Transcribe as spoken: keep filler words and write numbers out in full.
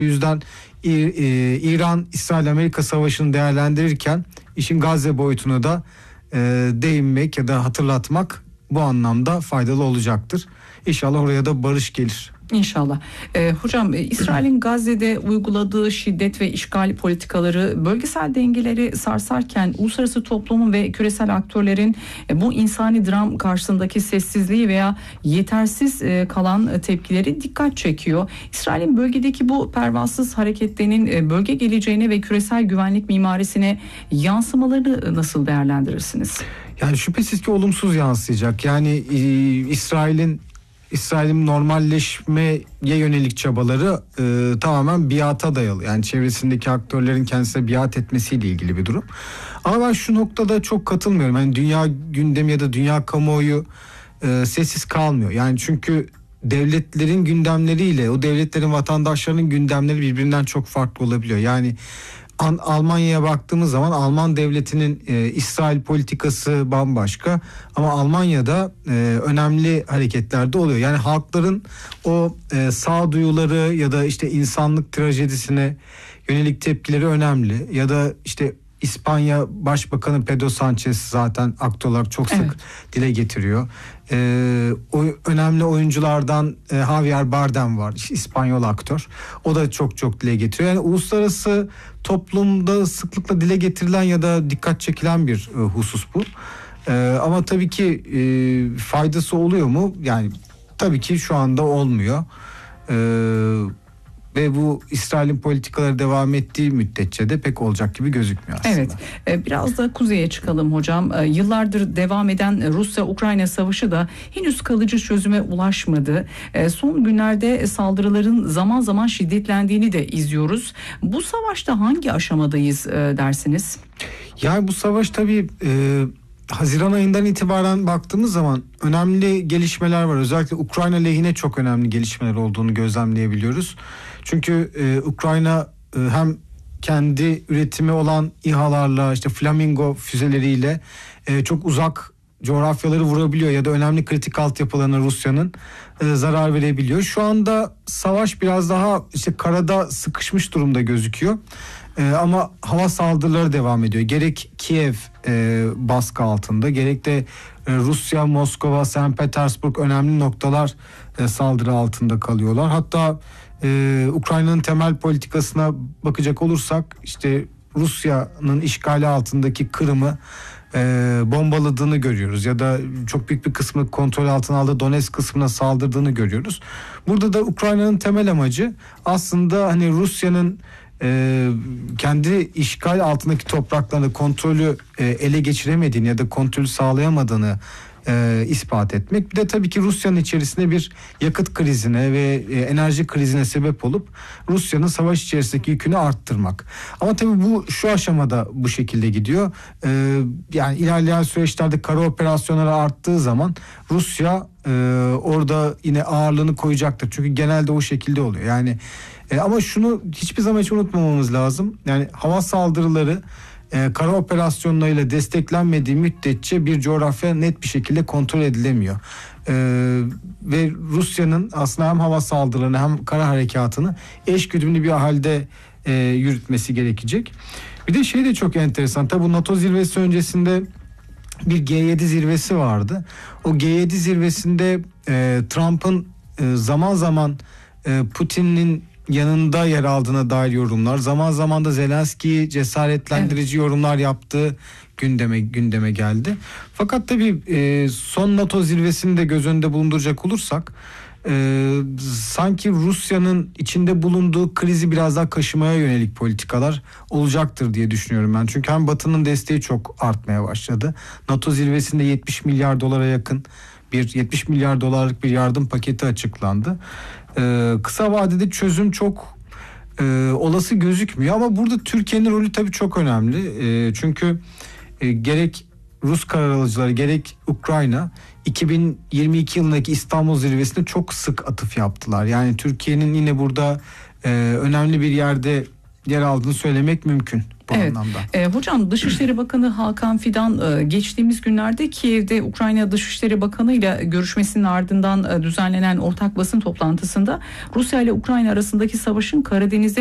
Bu yüzden İran İsrail-Amerika savaşını değerlendirirken işin Gazze boyutunu da değinmek ya da hatırlatmak bu anlamda faydalı olacaktır. İnşallah oraya da barış gelir. İnşallah. Ee, hocam İsrail'in Gazze'de uyguladığı şiddet ve işgal politikaları bölgesel dengeleri sarsarken uluslararası toplumun ve küresel aktörlerin e, bu insani dram karşısındaki sessizliği veya yetersiz e, kalan tepkileri dikkat çekiyor. İsrail'in bölgedeki bu pervasız hareketlerinin e, bölge geleceğine ve küresel güvenlik mimarisine yansımalarını nasıl değerlendirirsiniz? Yani şüphesiz ki olumsuz yansıyacak. Yani e, İsrail'in İsrail'in normalleşmeye yönelik çabaları e, tamamen biata dayalı. Yani çevresindeki aktörlerin kendisine biat etmesiyle ilgili bir durum. Ama ben şu noktada çok katılmıyorum. Yani dünya gündemi ya da dünya kamuoyu e, sessiz kalmıyor. Yani çünkü devletlerin gündemleriyle o devletlerin vatandaşlarının gündemleri birbirinden çok farklı olabiliyor. Yani Almanya'ya baktığımız zaman Alman devletinin e, İsrail politikası bambaşka ama Almanya'da e, önemli hareketler de oluyor. Yani halkların o e, sağduyuları ya da işte insanlık trajedisine yönelik tepkileri önemli ya da işte İspanya Başbakanı Pedro Sanchez zaten aktör olarak çok sık evet. dile getiriyor. Ee, o önemli oyunculardan e, Javier Bardem var, İspanyol aktör. O da çok çok dile getiriyor. Yani uluslararası toplumda sıklıkla dile getirilen ya da dikkat çekilen bir e, husus bu. E, ama tabii ki e, faydası oluyor mu? Yani tabii ki şu anda olmuyor. E, Ve bu İsrail'in politikaları devam ettiği müddetçe de pek olacak gibi gözükmüyor aslında. Evet, biraz da kuzeye çıkalım hocam. Yıllardır devam eden Rusya-Ukrayna savaşı da henüz kalıcı çözüme ulaşmadı. Son günlerde saldırıların zaman zaman şiddetlendiğini de izliyoruz. Bu savaşta hangi aşamadayız dersiniz? Yani bu savaş tabii... E, Haziran ayından itibaren baktığımız zaman önemli gelişmeler var. Özellikle Ukrayna lehine çok önemli gelişmeler olduğunu gözlemleyebiliyoruz. Çünkü e, Ukrayna e, hem kendi üretimi olan İHA'larla işte Flamingo füzeleriyle e, çok uzak coğrafyaları vurabiliyor ya da önemli kritik altyapılarına Rusya'nın e, zarar verebiliyor. Şu anda savaş biraz daha işte karada sıkışmış durumda gözüküyor. Ee, ama hava saldırıları devam ediyor. Gerek Kiev e, baskı altında, gerek de e, Rusya, Moskova, Sankt Petersburg önemli noktalar e, saldırı altında kalıyorlar. Hatta e, Ukrayna'nın temel politikasına bakacak olursak işte Rusya'nın işgali altındaki Kırım'ı e, bombaladığını görüyoruz ya da çok büyük bir kısmını kontrol altına aldığı Donetsk kısmına saldırdığını görüyoruz. Burada da Ukrayna'nın temel amacı aslında hani Rusya'nın Ee, kendi işgal altındaki topraklarını kontrolü e, ele geçiremediğini ya da kontrolü sağlayamadığını e, ispat etmek. Bir de tabii ki Rusya'nın içerisinde bir yakıt krizine ve e, enerji krizine sebep olup Rusya'nın savaş içerisindeki yükünü arttırmak. Ama tabii bu şu aşamada bu şekilde gidiyor. E, yani ilerleyen süreçlerde kara operasyonları arttığı zaman Rusya e, orada yine ağırlığını koyacaktır. Çünkü genelde o şekilde oluyor. Yani E, ama şunu hiçbir zaman hiç unutmamamız lazım. Yani hava saldırıları e, kara operasyonlarıyla desteklenmediği müddetçe bir coğrafya net bir şekilde kontrol edilemiyor. E, ve Rusya'nın aslında hem hava saldırılarını hem kara harekatını eşgüdümlü bir halde e, yürütmesi gerekecek. Bir de şey de çok enteresan. Tabii bu NATO zirvesi öncesinde bir G yedi zirvesi vardı. O G yedi zirvesinde e, Trump'ın e, zaman zaman e, Putin'in yanında yer aldığına dair yorumlar, zaman zaman da Zelenski'yi cesaretlendirici evet. yorumlar yaptığı gündeme gündeme geldi. Fakat tabii e, son NATO zirvesini de göz önünde bulunduracak olursak e, sanki Rusya'nın içinde bulunduğu krizi biraz daha kaşımaya yönelik politikalar olacaktır diye düşünüyorum ben. Çünkü hem Batı'nın desteği çok artmaya başladı. NATO zirvesinde yetmiş milyar dolara yakın bir yetmiş milyar dolarlık bir yardım paketi açıklandı. Ee, kısa vadede çözüm çok e, olası gözükmüyor ama burada Türkiye'nin rolü tabii çok önemli. E, çünkü e, gerek Rus karar alıcıları gerek Ukrayna iki bin yirmi iki yılındaki İstanbul zirvesinde çok sık atıf yaptılar. Yani Türkiye'nin yine burada e, önemli bir yerde yer aldığını söylemek mümkün. Evet. E, hocam Dışişleri Bakanı Hakan Fidan e, geçtiğimiz günlerde Kiev'de Ukrayna Dışişleri Bakanı ile görüşmesinin ardından e, düzenlenen ortak basın toplantısında Rusya ile Ukrayna arasındaki savaşın Karadeniz'de